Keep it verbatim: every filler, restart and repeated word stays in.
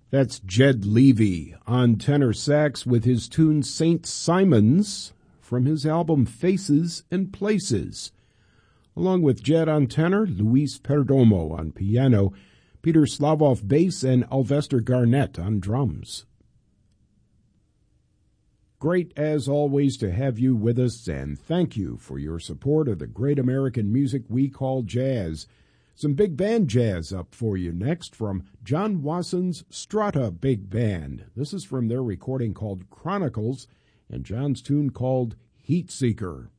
That's Jed Levy on tenor sax with his tune Saint Simon's from his album Faces and Places. Along with Jed on tenor, Luis Perdomo on piano, Peter Slavoff bass, and Alvester Garnett on drums. Great as always to have you with us, and thank you for your support of the great American music we call jazz. Some big band jazz up for you next from John Wasson's Strata Big Band. This is from their recording called Chronicles and John's tune called Heat Seeker.